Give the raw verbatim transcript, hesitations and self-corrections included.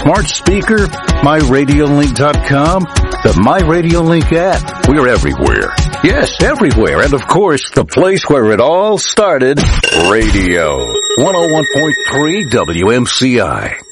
smart speaker, my radio link dot com, the MyRadioLink app. We're everywhere. Yes, everywhere. And of course, the place where it all started, radio. one oh one point three W M C I.